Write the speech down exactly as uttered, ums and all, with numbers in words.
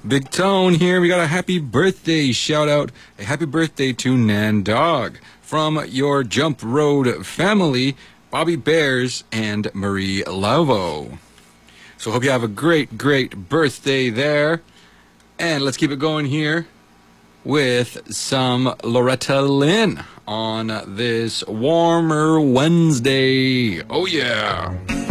Big Tone here. We got a happy birthday shout out. A happy birthday to Nan Dog from your Jump Road family, Bobby Bears and Marie Lavo. So hope you have a great, great birthday there. And let's keep it going here with some Loretta Lynn on this warmer Wednesday. Oh yeah.